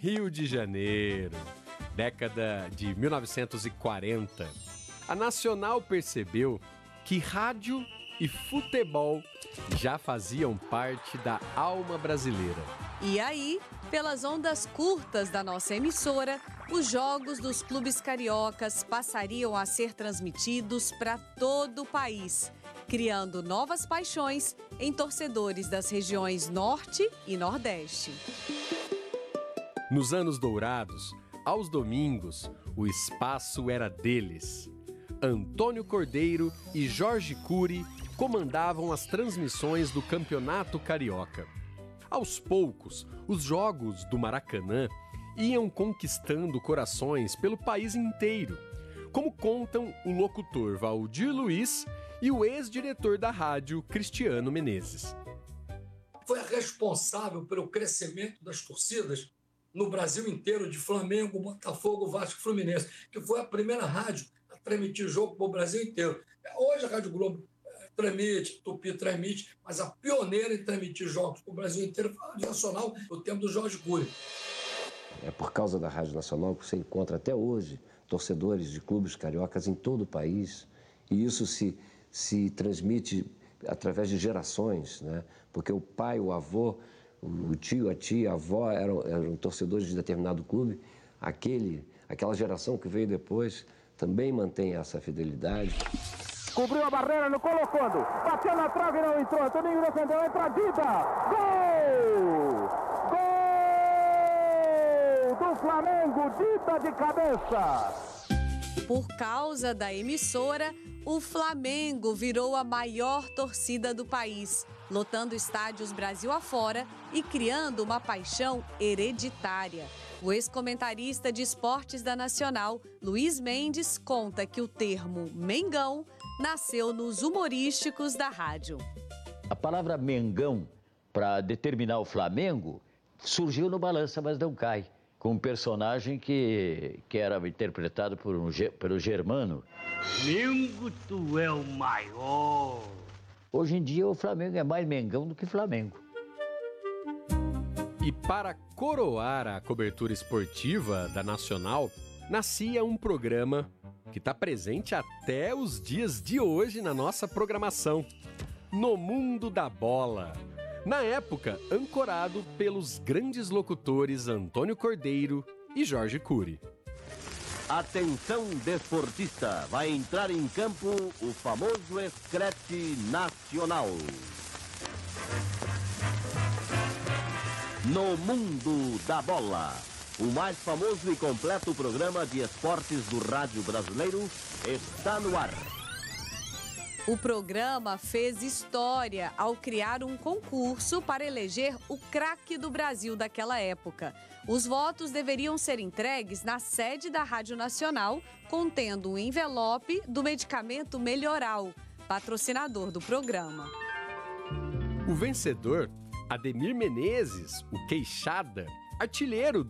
Rio de Janeiro, década de 1940. A Nacional percebeu que rádio e futebol já faziam parte da alma brasileira. E aí, pelas ondas curtas da nossa emissora, os jogos dos clubes cariocas passariam a ser transmitidos para todo o país, criando novas paixões em torcedores das regiões Norte e Nordeste. Nos anos dourados, aos domingos, o espaço era deles. Antônio Cordeiro e Jorge Cury comandavam as transmissões do Campeonato Carioca. Aos poucos, os jogos do Maracanã iam conquistando corações pelo país inteiro, como contam o locutor Valdir Luiz e o ex-diretor da rádio, Cristiano Menezes. Foi responsável pelo crescimento das torcidas no Brasil inteiro, de Flamengo, Botafogo, Vasco e Fluminense, que foi a primeira rádio a transmitir jogo para o Brasil inteiro. Hoje a Rádio Globo transmite, Tupi transmite, mas a pioneira em transmitir jogos para o Brasil inteiro foi a Rádio Nacional, no tempo do Jorge Cury. É por causa da Rádio Nacional que você encontra até hoje torcedores de clubes cariocas em todo o país, e isso se transmite através de gerações, né? Porque o pai, o avô, o tio, a tia, a avó eram torcedores de determinado clube. Aquela geração que veio depois também mantém essa fidelidade. Cobriu a barreira, não colocando. Bateu na trave e não entrou. Toninho defendeu, entra Dida. Gol! Gol do Flamengo, Dida de cabeça. Por causa da emissora, o Flamengo virou a maior torcida do país, lotando estádios Brasil afora e criando uma paixão hereditária. O ex-comentarista de esportes da Nacional, Luiz Mendes, conta que o termo Mengão nasceu nos humorísticos da rádio. A palavra Mengão, para determinar o Flamengo, surgiu no Balança Mas Não Cai, com um personagem que era interpretado pelo Germano. Mengo, tu é o maior. Hoje em dia o Flamengo é mais Mengão do que Flamengo. E para coroar a cobertura esportiva da Nacional, nascia um programa que está presente até os dias de hoje na nossa programação, No Mundo da Bola. Na época, ancorado pelos grandes locutores Antônio Cordeiro e Jorge Cury. Atenção desportista, vai entrar em campo o famoso Escrete Nacional. No Mundo da Bola, o mais famoso e completo programa de esportes do rádio brasileiro está no ar. O programa fez história ao criar um concurso para eleger o craque do Brasil daquela época. Os votos deveriam ser entregues na sede da Rádio Nacional, contendo um envelope do medicamento Melhoral, patrocinador do programa. O vencedor, Ademir Menezes, o Queixada, artilheiro